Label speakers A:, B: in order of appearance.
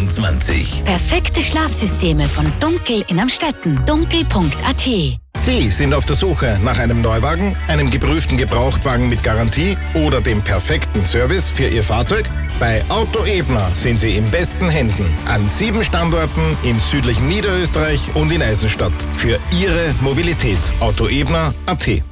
A: 24.
B: Perfekte Schlafsysteme von Dunkel in Amstetten. Dunkel.at.
C: Sie sind auf der Suche nach einem Neuwagen, einem geprüften Gebrauchtwagen mit Garantie oder dem perfekten Service für Ihr Fahrzeug? Bei Auto Ebner sind Sie in besten Händen. An 7 Standorten im südlichen Niederösterreich und in Eisenstadt. Für Ihre Mobilität. Autoebner.at.